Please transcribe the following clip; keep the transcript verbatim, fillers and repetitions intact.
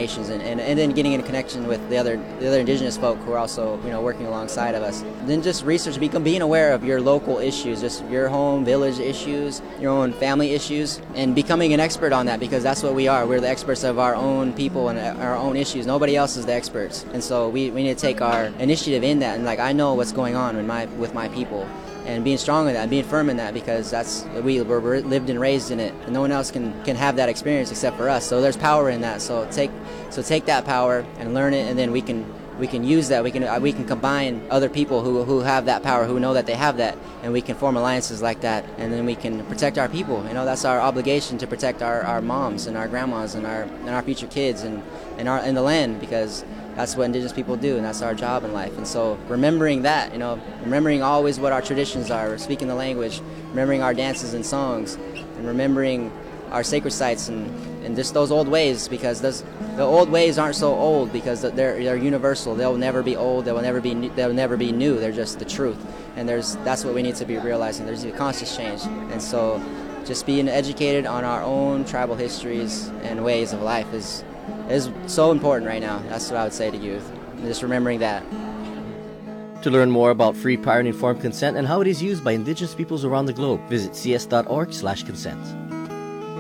Nations, and, and, and then getting in connection with the other the other indigenous folk who are also, you know, working alongside of us. Then just research, become being aware of your local issues, just your home village issues, your own family issues, and becoming an expert on that, because that's what we are. We're the experts of our own people and our own issues. Nobody else is the experts, and so we, we need to take our initiative in that, and like I know what's going on with my with my people. And being strong in that, being firm in that, because that's we we're lived and raised in it, and no one else can, can have that experience except for us. So there's power in that. So take so take that power and learn it, and then we can we can use that. We can we can combine other people who who have that power, who know that they have that, and we can form alliances like that, and then we can protect our people. You know, that's our obligation, to protect our, our moms and our grandmas and our and our future kids and and our and the land, because that's what indigenous people do, and that's our job in life. And so remembering that, you know, remembering always what our traditions are, speaking the language, remembering our dances and songs, and remembering our sacred sites, and, and just those old ways, because those, the old ways aren't so old, because they're they're universal. They'll never be old. They will never be they'll never be new. They're just the truth. And there's that's what we need to be realizing. There's a conscious change. And so just being educated on our own tribal histories and ways of life is is so important right now. That's what I would say to youth. Just remembering that. To learn more about free, prior, and informed consent and how it is used by Indigenous peoples around the globe, visit c s dot org slash consent.